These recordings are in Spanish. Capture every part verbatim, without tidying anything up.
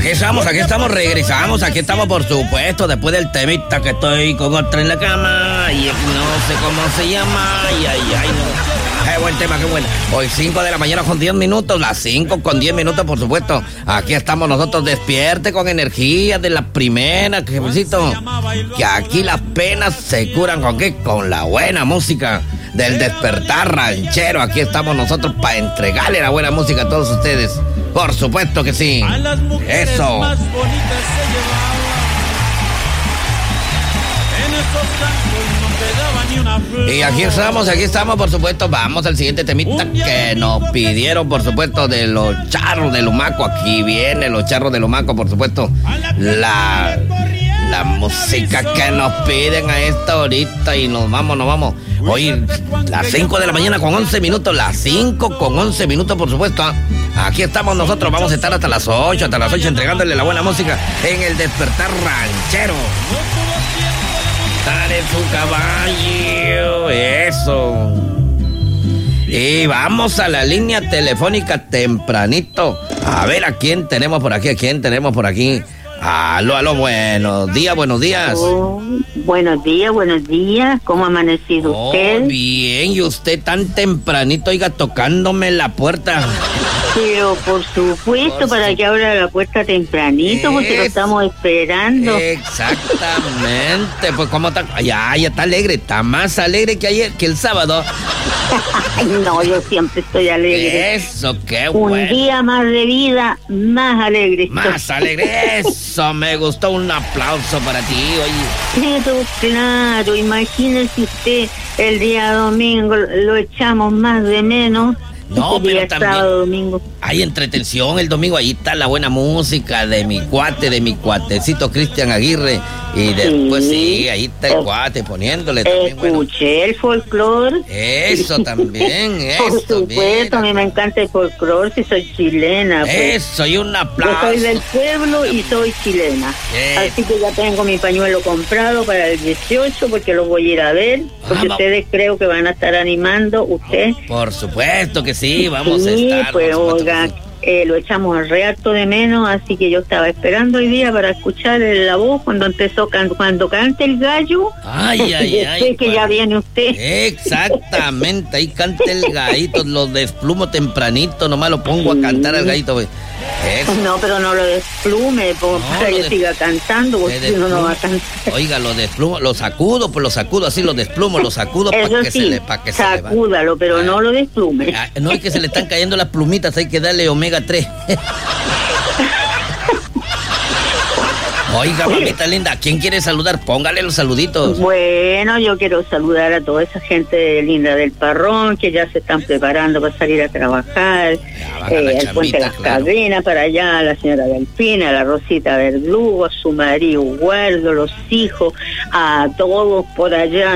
Aquí estamos, aquí estamos, regresamos, aquí estamos por supuesto, después del temita que estoy con otra en la cama, y no sé cómo se llama, ay, ay, ay, no. Qué buen tema, qué bueno. Hoy cinco de la mañana con diez minutos, las cinco con diez minutos, por supuesto. Aquí estamos nosotros, despierte con energía de la primera, jefecito. Que aquí las penas se curan con qué, con la buena música del despertar ranchero. Aquí estamos nosotros para entregarle la buena música a todos ustedes. Por supuesto que sí. Eso. Y aquí estamos, aquí estamos, por supuesto. Vamos al siguiente temita que nos pidieron, por supuesto, de los charros de Lumaco. Aquí viene los charros de Lumaco, por supuesto. La, la música que nos piden a esta horita. Y nos vamos, nos vamos. Hoy, las cinco de la mañana con once minutos. Las cinco con once minutos, por supuesto. Aquí estamos nosotros. Vamos a estar hasta las ocho, hasta las ocho, entregándole la buena música en el despertar ranchero. Dale su caballo, eso. Y vamos a la línea telefónica tempranito. A ver a quién tenemos por aquí, a quién tenemos por aquí. Aló, aló, buenos días, buenos días. Oh, buenos días, buenos días. ¿Cómo ha amanecido oh, usted? Bien, y usted tan tempranito, oiga, tocándome la puerta. Pero por supuesto, por para su... que abra la puerta tempranito, es... porque lo estamos esperando. Exactamente, pues cómo está, ya, ya está alegre, está más alegre que ayer, que el sábado. Ay, no, yo siempre estoy alegre. Eso, qué bueno. Un día más de vida, más alegre. Más alegre, eso, me gustó, un aplauso para ti, oye. Pero claro, imagínese usted, el día domingo lo echamos más de menos. No, este pero también sábado, domingo. Hay entretención el domingo, ahí está la buena música de mi cuate, de mi cuatecito Cristian Aguirre. Y después sí, sí ahí está el eh, cuate poniéndole también. Escuché bueno. el folclore. Eso también, eso. Por supuesto, a mí me encanta el folclore, si soy chilena. Pues. Eso, y un aplauso. Yo soy del pueblo y soy chilena. Eh. Así que ya tengo mi pañuelo comprado para el dieciocho, porque lo voy a ir a ver. Porque vamos. Ustedes creo que van a estar animando, ¿usted? Por supuesto que sí, vamos sí, a estar. Pues oiga, eh, lo echamos al reacto de menos, así que yo estaba esperando hoy día para escuchar la voz cuando empezó, cuando cante el gallo. Ay, ay, ay. Sé que ya viene usted. Exactamente, ahí canta el gallito, lo desplumo tempranito, nomás lo pongo sí. a cantar al gallito. Eso. No, pero no lo desplume, no, para que des... siga cantando, porque si no, no va a cantar. Oiga, lo desplumo, lo sacudo, pues lo sacudo, así lo desplumo, lo sacudo para que sí, se le pa que sacúdalo, se le pero ah, no lo desplume. Ah, no es que se le están cayendo las plumitas, hay que darle omega tres. Oiga, mamita linda, ¿quién quiere saludar? Póngale los saluditos. Bueno, yo quiero saludar a toda esa gente linda del Parrón que ya se están preparando para salir a trabajar. Eh, el Puente de las claro. Cadenas para allá, a la señora Delfina, a la Rosita Verdugo, a su marido Guardo, los hijos, a todos por allá.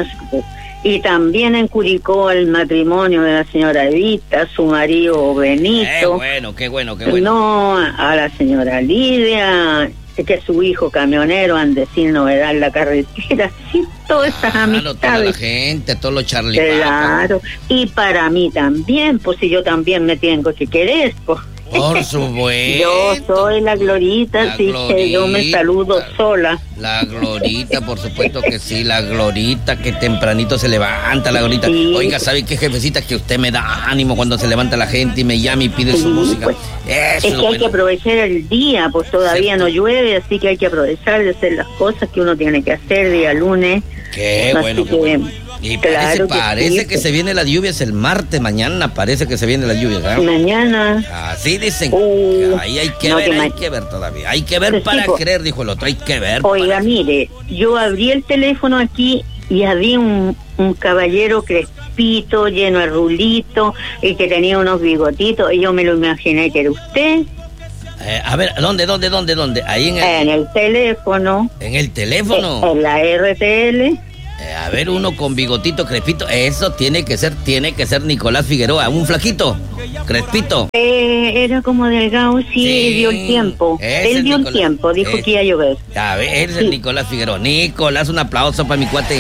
Y también en Curicó el matrimonio de la señora Evita, su marido Benito. Qué bueno, qué bueno, qué bueno. No, a la señora Lidia, que su hijo camionero ande sin novedad en la carretera, sí, todas esas claro, amistades. Toda la gente, todos los Charlie Claro, Papa. Y para mí también, pues si yo también me tengo que querer, pues. Por supuesto. Yo soy la Glorita, la así Glorita, que yo me saludo sola. La Glorita, por supuesto que sí, la Glorita, que tempranito se levanta la Glorita. Sí. Oiga, ¿sabe qué, jefecita? Que usted me da ánimo cuando se levanta la gente y me llama y pide sí, su música. Pues, Eso es que bueno. hay que aprovechar el día, pues todavía sí. no llueve, así que hay que aprovechar de hacer las cosas que uno tiene que hacer día lunes. Qué así bueno, qué que, bueno. Y parece, claro que, parece sí, que se viene la lluvia, es el martes, mañana parece que se viene la lluvia, ¿sabes? Mañana. Así dicen. Uh, ahí hay que no, ver, que hay que ver todavía. Hay que ver sí, para sí, creer, dijo el otro, hay que ver. Oiga, para... mire, yo abrí el teléfono aquí y había un, un caballero crespito, lleno de rulito, y que tenía unos bigotitos, y yo me lo imaginé que era usted. Eh, a ver, ¿dónde, dónde, dónde, dónde? Ahí en el... En el teléfono. ¿En el teléfono? En la R T L. Eh, a ver, uno con bigotito, crespito, eso tiene que ser, tiene que ser Nicolás Figueroa, un flaquito, crespito. Eh, era como delgado, sí, sí dio el tiempo. Él dio el tiempo, dijo es, que iba a llover. A ver, él es sí. el Nicolás Figueroa. Nicolás, un aplauso para mi cuate.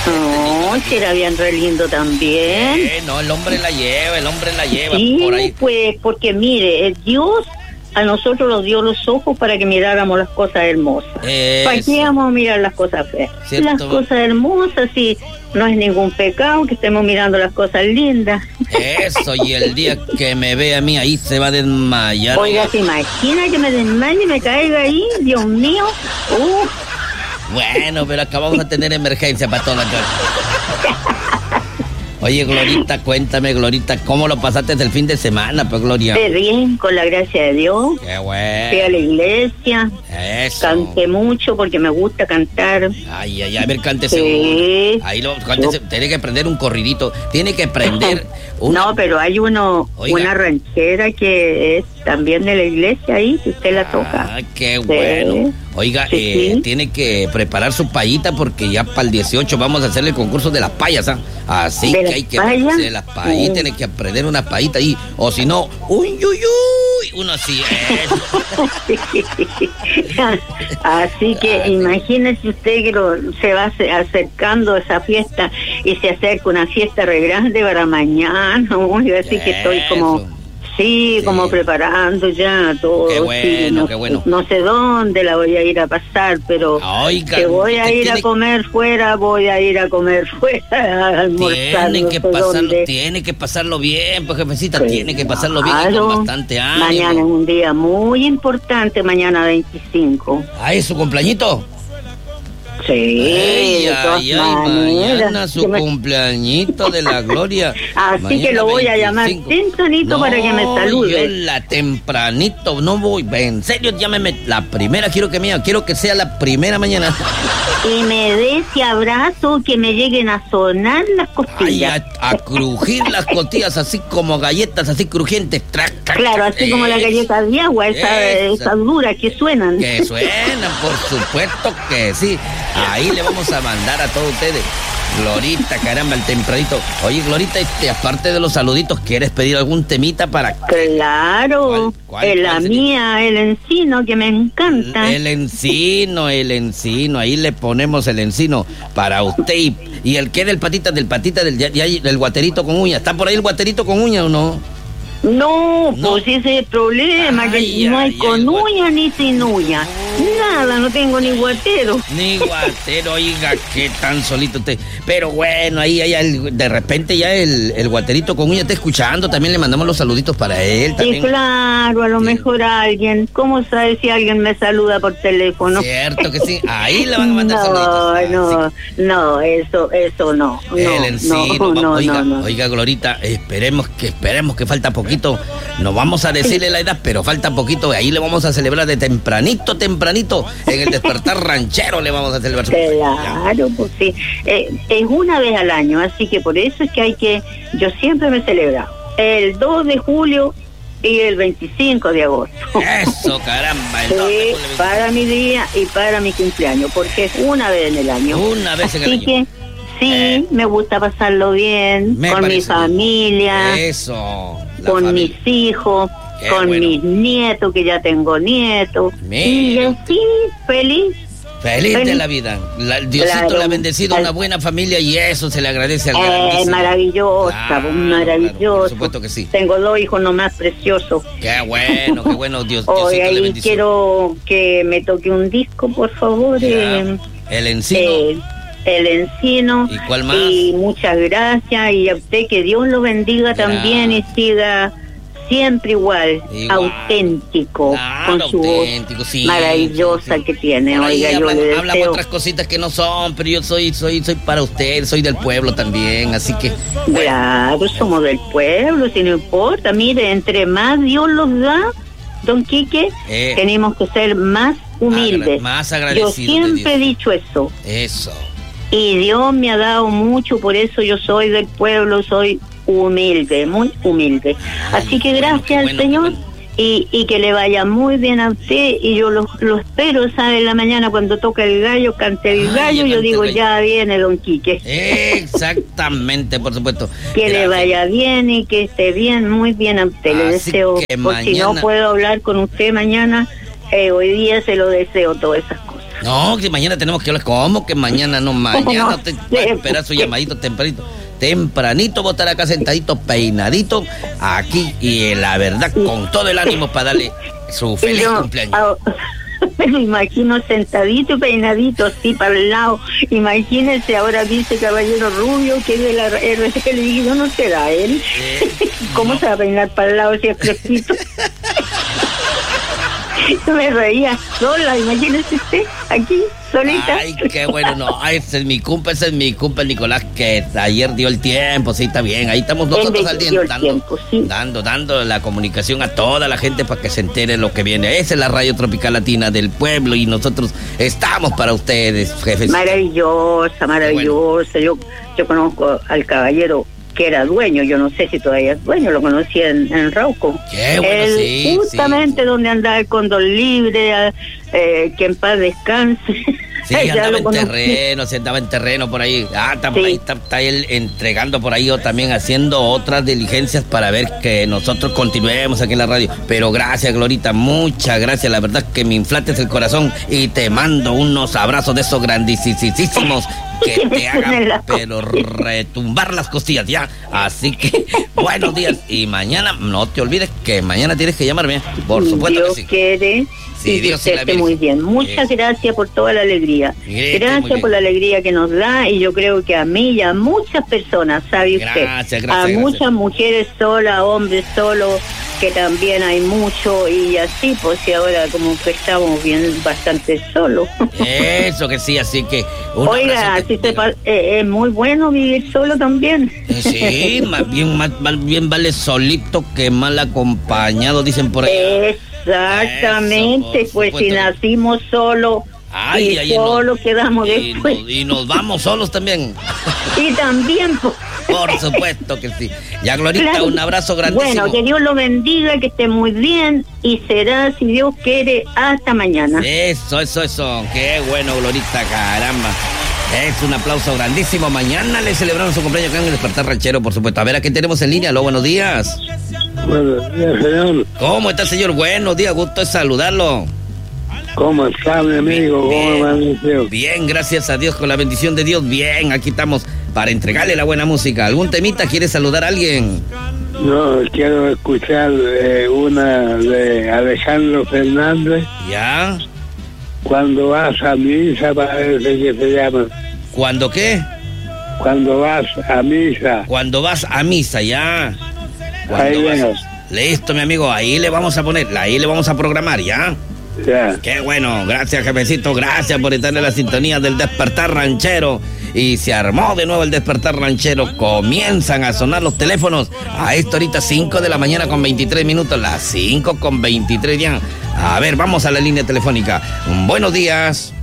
No, si era bien re lindo también. Eh, no, el hombre la lleva, el hombre la lleva sí, por ahí. Pues, porque mire, Dios a nosotros nos dio los ojos para que miráramos las cosas hermosas. Eso. ¿Para qué vamos a mirar las cosas feas? ¿Cierto? Las cosas hermosas, sí, no es ningún pecado que estemos mirando las cosas lindas. Eso, y el día que me vea a mí ahí se va a desmayar. Oiga, ¿se imagina que me desmaye y me caiga ahí? Dios mío. Uh. Bueno, pero acabamos de tener emergencia para todas. Oye, Glorita, cuéntame, Glorita, ¿cómo lo pasaste el fin de semana, pues, Gloria? De bien, con la gracia de Dios. Qué bueno. Fui a la iglesia. Eso. Canté mucho porque me gusta cantar. Ay, ay, a ver, cántese. Sí. Ahí lo, cántese. Yo... Tiene que aprender un corridito. Tiene que aprender. Una... No, pero hay uno, Oiga. una ranchera que es también de la iglesia ahí, que usted la toca. Ah, qué bueno. Sí. Oiga, sí, eh, sí. tiene que preparar su payita porque ya para el dieciocho vamos a hacer el concurso de las payas, ¿ah? Así que hay que hacer las payitas, sí. Tiene que aprender una payita ahí, o si no, uy, uy, uy, uno así es. Así que Ay, imagínese usted que lo, se va acercando esa fiesta y se acerca una fiesta re grande para mañana, uy, así Eso. que estoy como... Sí, sí, como preparando ya todo. Qué bueno, sí, no, qué bueno. No sé dónde la voy a ir a pasar, pero Oiga, que voy a ir tiene... a comer fuera, voy a ir a comer fuera, a almorzar. Tiene no que sé pasarlo, dónde. tiene que pasarlo bien, pues jefecita, sí, tiene que pasarlo bien y con bastante ánimo. Mañana es un día muy importante, mañana veinticinco. ¿Ah, es su cumpleañito? Sí, ay, ay, ay, mañana su me... cumpleañito de la Gloria. Así mañana que lo voy veinticinco. A llamar tempranito no, para que me salude. Yo la tempranito, no voy, en serio, llámeme la primera, quiero que me, quiero que sea la primera mañana. Y me dé ese abrazo que me lleguen a sonar las costillas. Ay, a, a crujir las costillas así como galletas, así crujientes. Trac, trac, claro, así es, como las galletas de agua, esas esa, esa duras que suenan. Que suenan, por supuesto que sí. Ahí le vamos a mandar a todos ustedes. Glorita, caramba, el tempranito. Oye, Glorita, este, aparte de los saluditos, ¿quieres pedir algún temita para...? Claro, ¿Cuál, cuál, la cuál mía, el encino, que me encanta. El, el encino, el encino, ahí le ponemos el encino para usted. Y, y el que del patita, del patita, del, del, del guaterito con uña. ¿Está por ahí el guaterito con uña o no? No, no, pues ese es el problema, ay, que no hay ay, con ay, uña ni sin uña. Nada, no tengo ni guatero. Ni guatero, oiga, qué tan solito usted. Pero bueno, ahí, ahí el, de repente ya el, el guaterito con uña está escuchando, también le mandamos los saluditos para él. También. Sí, claro, a lo sí. mejor alguien. ¿Cómo sabe si alguien me saluda por teléfono? Cierto que sí, ahí le van a mandar no, saluditos. No, ah, no, sí. no, eso, eso no. El no, encino, no, no, oiga, no, no. oiga, Glorita, esperemos que, esperemos que falta poquito. No vamos a decirle la edad, pero falta poquito. Ahí le vamos a celebrar de tempranito, tempranito. En el despertar ranchero le vamos a celebrar su Claro, pues sí. Eh, es una vez al año, así que por eso es que hay que... Yo siempre me celebro el dos de julio y el veinticinco de agosto. Eso, caramba. El sí, dos de julio, para mi día y para mi cumpleaños, porque es una vez en el año. Una vez en el así año. Que, sí, eh, me gusta pasarlo bien, con mi familia. Eso. Con familia. mis hijos, Qué con bueno. mis nietos, que ya tengo nietos. Mira. Y así, feliz. Feliz, feliz de la vida. La, Diosito claro. le ha bendecido a una buena familia y eso se le agradece al eh, maravillosa, claro, maravilloso. Claro, por supuesto que sí. Tengo dos hijos nomás preciosos. Qué bueno, qué bueno, Dios. Hoy ahí le bendició. Quiero que me toque un disco, por favor. Eh, el encino. Eh, El encino. ¿Y cuál más? Y muchas gracias. Y a usted que Dios lo bendiga Gracias. también y siga siempre igual, igual. auténtico, claro, con su auténtico, voz sí, maravillosa sí, sí. que tiene. Por Oiga, ahí yo hablan, le hablan deseo... otras cositas que no son, pero yo soy, soy, soy para usted, soy del pueblo también, así que... Claro, bueno. somos del pueblo, si no importa. Mire, entre más Dios los da, don Quique, eh, tenemos que ser más humildes. Agra- más agradecidos. Yo siempre he dicho eso. Eso. Y Dios me ha dado mucho, por eso yo soy del pueblo, soy humilde, muy humilde. Ay, Así que gracias bueno, al Señor bueno. y, y que le vaya muy bien a usted. Y yo lo, lo espero, ¿sabe? En la mañana cuando toca el gallo, cante el gallo, Ay, yo digo, gallo. ya viene don Quique. Exactamente, por supuesto. Que gracias. le vaya bien y que esté bien, muy bien a usted. Le Así deseo, por mañana... si no puedo hablar con usted mañana, eh, hoy día se lo deseo, todas esas cosas. No, que mañana tenemos que hablar. ¿Cómo que mañana? No, mañana te va a esperar su llamadito tempranito. Tempranito, vos estar acá sentadito, peinadito, aquí, y la verdad, con todo el ánimo para darle su feliz yo, cumpleaños. Ah, me imagino sentadito y peinadito así para el lado. Imagínese, ahora dice Caballero Rubio que es de la R T L, y digo, ¿no será él? Eh, ¿Cómo no. se va a peinar para el lado si es fresquito? Yo me reía sola, imagínese usted, aquí, solita. Ay, qué bueno, no, ese es mi cumple, ese es mi cumple, Nicolás, que ayer dio el tiempo, sí, está bien, ahí estamos nosotros al día, dando, tiempo, sí. dando, dando la comunicación a toda la gente para que se entere lo que viene. Esa es la Radio Tropical Latina del pueblo y nosotros estamos para ustedes, jefes. Maravillosa, maravillosa, bueno. yo, yo conozco al caballero que era dueño, yo no sé si todavía es dueño, lo conocí en, en Rauco. Qué bueno, Él, sí, justamente sí. donde andaba el cóndor libre, eh, que en paz descanse. Sí, andaba en terreno, se andaba en terreno por ahí. Ah, está, sí. ahí está, está él entregando por ahí o también haciendo otras diligencias para ver que nosotros continuemos aquí en la radio. Pero gracias, Glorita, muchas gracias. La verdad que me inflates el corazón y te mando unos abrazos de esos grandísimos que te hagan pero retumbar las costillas, ya. Así que buenos días y mañana no te olvides que mañana tienes que llamarme, por supuesto. Dios que sí. quiere. Sí, y Dios que esté muy bien. Muchas sí. gracias por toda la alegría. Grete, gracias por la alegría que nos da y yo creo que a mí y a muchas personas, ¿sabe usted? Gracias, gracias, a gracias. muchas mujeres solas, hombres solos, que también hay mucho y así, pues y ahora como que estamos bien bastante solos. Eso que sí, así que... Oiga, así se pa- eh, es muy bueno vivir solo también. Eh, sí, más bien, más, más bien vale solito que mal acompañado, dicen por ahí. Es Exactamente, Eso, pues si nacimos solos y ay, solo no, quedamos y después. No, y nos vamos solos también. Y también, pues. Por supuesto que sí. Ya, Glorita, claro. Un abrazo grandísimo. Bueno, que Dios lo bendiga, que esté muy bien y será, si Dios quiere, hasta mañana. Eso, eso, eso. Qué bueno, Glorita, caramba. Es un aplauso grandísimo. Mañana le celebramos su cumpleaños acá en el Despertar Ranchero, por supuesto. A ver, ¿a qué tenemos en línea? Aló, buenos días. Buenos días, señor. ¿Cómo está, señor? Buenos días, gusto de saludarlo. ¿Cómo está, mi amigo? ¿Cómo amaneció? Bien, gracias a Dios, con la bendición de Dios. Bien, aquí estamos para entregarle la buena música. ¿Algún temita? ¿Quiere saludar a alguien? No, quiero escuchar eh, una de Alejandro Fernández. ¿Ya? Cuando vas a misa, parece que se llama. ¿Cuándo qué? Cuando vas a misa. Cuando vas a misa, ya. Ahí bueno. Listo, mi amigo, ahí le vamos a poner, ahí le vamos a programar, ¿ya? Ya. Qué bueno, gracias, jefecito, gracias por estar en la sintonía del Despertar Ranchero. Y se armó de nuevo el Despertar Ranchero. Comienzan a sonar los teléfonos a esta ahorita cinco de la mañana con veintitrés minutos, las cinco con veintitrés ya. A ver, vamos a la línea telefónica. Buenos días.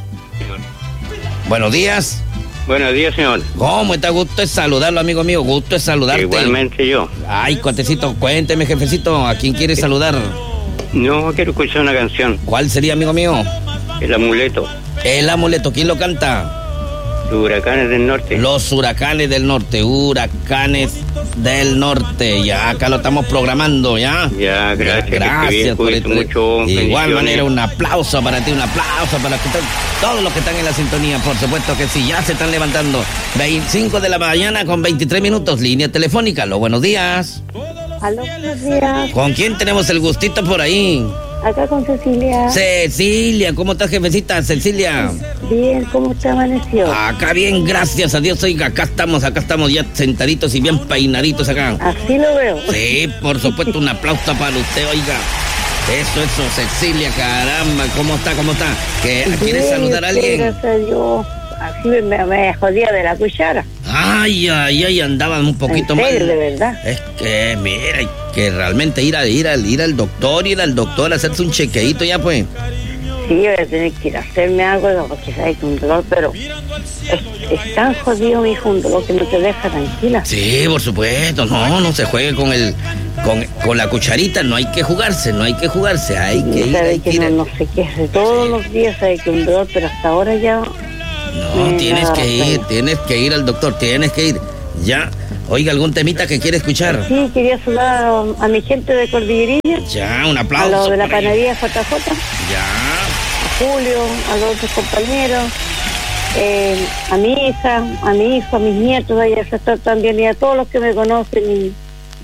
Buenos días. Buenos días, señor. ¿Cómo está? Gusto es saludarlo, amigo mío. Gusto es saludarte. Igualmente yo. Ay, cuatecito, cuénteme, jefecito, ¿a quién quiere saludar? No, quiero escuchar una canción. ¿Cuál sería, amigo mío? El Amuleto. El Amuleto, ¿quién lo canta? Los Huracanes del Norte. Los Huracanes del Norte, Huracanes del Norte. Ya, acá lo estamos programando, ¿ya? Ya, gracias. Gracias bien, por esto. Mucho, de igual manera, un aplauso para ti, un aplauso para que todos los que están en la sintonía, por supuesto que sí, ya se están levantando. veinticinco de la mañana con veintitrés minutos, línea telefónica. Aló, buenos días. Aló, buenos días. ¿Con quién tenemos el gustito por ahí? Acá con Cecilia. Cecilia, ¿cómo estás, jefecita? Cecilia. Bien, ¿cómo te amaneció? Acá bien, gracias a Dios. Oiga, acá estamos, acá estamos ya sentaditos y bien peinaditos acá. Así lo veo. Sí, por supuesto, un aplauso para usted, oiga. Eso, eso, Cecilia, caramba, ¿cómo está, cómo está? ¿Que, ¿Quieres saludar a alguien? Gracias a Dios. Así me, me jodía de la cuchara. Ay, ay, ay, andaban un poquito en serio, mal. de verdad. Es que, mira, hay que realmente ir, a, ir, al, ir al doctor, ir al doctor, hacerse un chequeito ya, pues. Sí, voy a tener que ir a hacerme algo, porque sabes que un dolor, pero es, es tan jodido, mi hijo, un dolor que no te deja tranquila. Sí, por supuesto, no, no se juegue con el, con, con la cucharita, no hay que jugarse, no hay que jugarse, hay que ir, hay que que ir. No, no sé qué hace, todos sí. los días hay que un dolor, pero hasta ahora ya... No, tienes que ir, tienes que ir al doctor, tienes que ir, ya. Oiga, ¿algún temita que quiere escuchar? Sí, quería saludar a, a mi gente de Cordillerilla. Ya, un aplauso. A los de la panadería J J. Ya. A Julio, a los otros compañeros, eh, a mi hija, a mi hijo, a mis nietos, a ellas también, y a todos los que me conocen y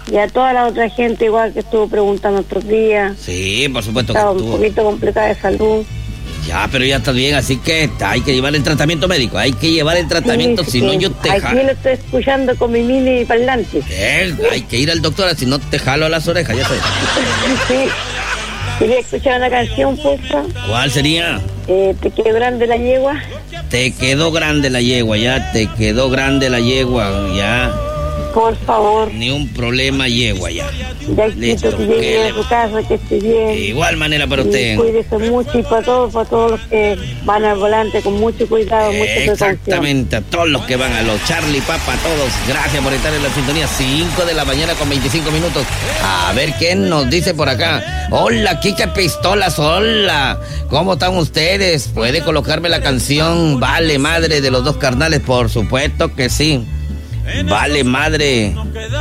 Y a toda la otra gente igual que estuvo preguntando estos días. Sí, por supuesto que Estaba estuvo. un poquito complicada de salud. Ya, pero ya está bien, así que hay que llevar el tratamiento médico, hay que llevar el tratamiento, Sí, si sí. no yo te Aquí jalo. lo estoy escuchando con mi mini parlante. Eh, hay que ir al doctor, si no te jalo las orejas, ya sé. Sí. Quería escuchar una canción, porfa. ¿Cuál sería? Eh, ¿Te quedó grande la yegua? Te quedó grande la yegua, ya, te quedó grande la yegua, ya. Por favor. Ni un problema, yegua, ya. Ya Listo, quiero que llegue ¿qué a le- su casa, que esté bien. De igual manera para usted. Y cuídese mucho y para todos, para todos los que van al volante con mucho cuidado, mucha precaución. Exactamente, a todos los que van, a los Charlie Papa, a todos, gracias por estar en la sintonía, cinco de la mañana con veinticinco minutos. A ver quién nos dice por acá. Hola, Kike Pistolas, hola. ¿Cómo están ustedes? ¿Puede colocarme la canción Vale Madre de los Dos Carnales? Por supuesto que sí. Vale Madre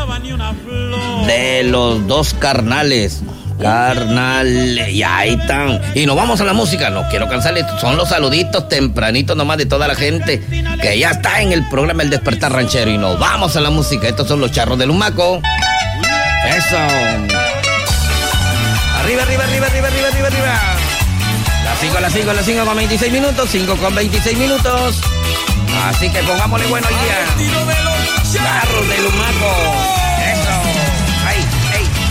de los Dos Carnales. Carnales, y ahí están. Y nos vamos a la música, no quiero cansarles, son los saluditos tempranitos nomás de toda la gente que ya está en el programa El Despertar Ranchero. Y nos vamos a la música, estos son los Charros del Humaco. Eso. Arriba, arriba, arriba, arriba, arriba, arriba, arriba. Las cinco, las cinco, las cinco con veintiséis minutos, cinco con veintiséis minutos. Así que pongámosle bueno hoy día. Charros del Humaco.